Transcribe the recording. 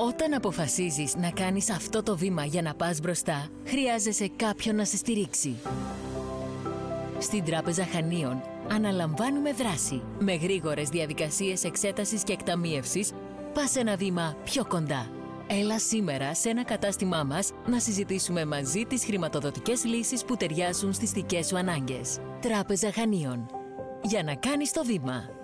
Όταν αποφασίζεις να κάνεις αυτό το βήμα για να πας μπροστά, χρειάζεσαι κάποιον να σε στηρίξει. Στην Τράπεζα Χανίων αναλαμβάνουμε δράση. Με γρήγορες διαδικασίες εξέτασης και εκταμίευσης, πας ένα βήμα πιο κοντά. Έλα σήμερα σε ένα κατάστημά μας να συζητήσουμε μαζί τις χρηματοδοτικές λύσεις που ταιριάζουν στις δικές σου ανάγκες. Τράπεζα Χανίων. Για να κάνεις το βήμα.